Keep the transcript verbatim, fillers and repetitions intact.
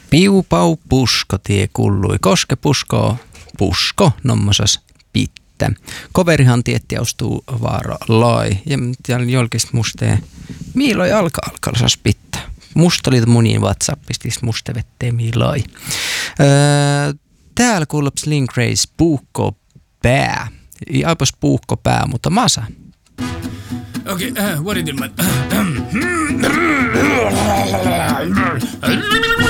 Piu pau pusko tie kullui, koske pusko pusko nommosas pitte. Koverihan tietti austuu vaaro loi, ja jolkist mustee miiloi alka alkalasas pitte. Musta oli munin WhatsAppistis musta vettee miiloi. Öö, täällä kuulups Link Grace puukko pää. Ei aipas puukko pää, mutta masa. Okei, okay, uh, what did you...